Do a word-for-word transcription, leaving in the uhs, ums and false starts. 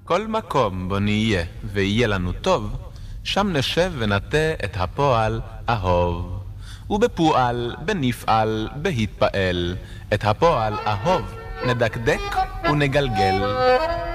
כל מקום בו נהיה ויהיה לנו טוב, שם נשב ונטה את הפועל אהוב. ובפועל, בנפעל, בהתפעל, את הפועל אהוב נדקדק ונגלגל.